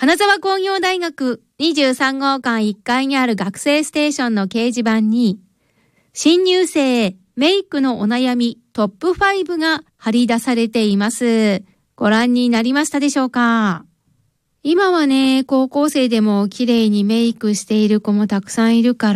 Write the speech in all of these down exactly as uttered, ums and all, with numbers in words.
金沢工業大学にじゅうさん号館いっかいにある学生ステーションの掲示板に、新入生メイクのお悩みトップファイブが貼り出されています。ご覧になりましたでしょうか？今はね、高校生でも綺麗にメイクしている子もたくさんいるから、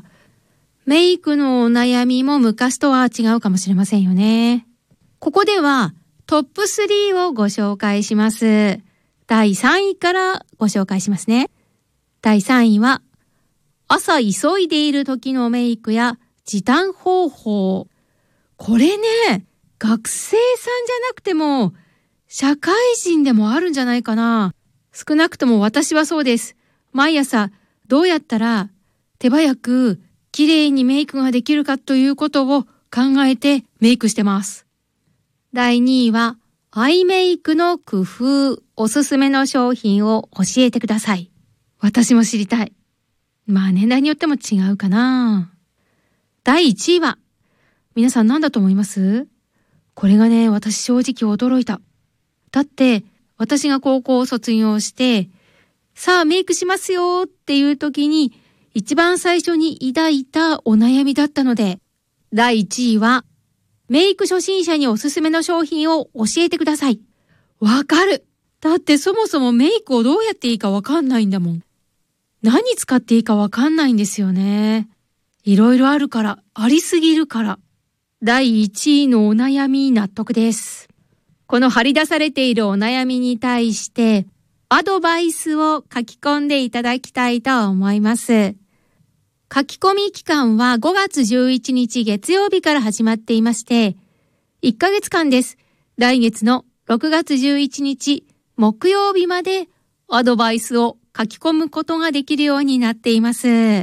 メイクのお悩みも昔とは違うかもしれませんよね。ここではトップスリーをご紹介します。だいさんいからご紹介しますね。だいさんいは、朝急いでいる時のメイクや時短方法。これね、学生さんじゃなくても、社会人でもあるんじゃないかな。少なくとも私はそうです。毎朝、どうやったら手早く綺麗にメイクができるかということを考えてメイクしてます。だいにいは、アイメイクの工夫、おすすめの商品を教えてください。私も知りたい。まあ年代によっても違うかな。だいいちいは、皆さん何だと思います？これがね、私正直驚いた。だって、私が高校を卒業して、さあメイクしますよっていう時に、一番最初に抱いたお悩みだったので、だいいちいは、メイク初心者におすすめの商品を教えてください。わかる。だってそもそもメイクをどうやっていいかわかんないんだもん。何使っていいかわかんないんですよね。いろいろあるから、ありすぎるから。だいいちいのお悩み納得です。この張り出されているお悩みに対して、アドバイスを書き込んでいただきたいと思います。書き込み期間はごがつじゅういちにち月曜日から始まっていまして、いっかげつかんです。来月のろくがつじゅういちにち木曜日までアドバイスを書き込むことができるようになっています。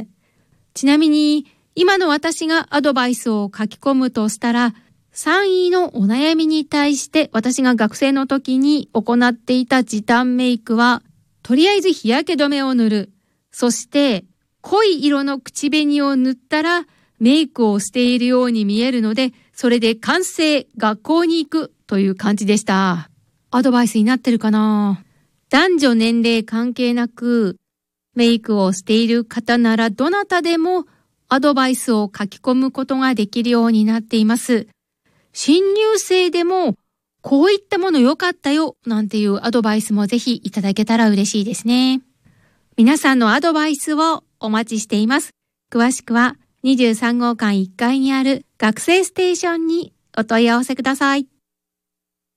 ちなみに、今の私がアドバイスを書き込むとしたら、さんいのお悩みに対して私が学生の時に行っていた時短メイクは、とりあえず日焼け止めを塗る。そして、濃い色の口紅を塗ったらメイクをしているように見えるので、それで完成、学校に行くという感じでした。アドバイスになってるかな？男女年齢関係なく、メイクをしている方ならどなたでもアドバイスを書き込むことができるようになっています。新入生でもこういったもの良かったよなんていうアドバイスもぜひいただけたら嬉しいですね。皆さんのアドバイスをお待ちしています。詳しくはにじゅうさん号館いっかいにある学生ステーションにお問い合わせください。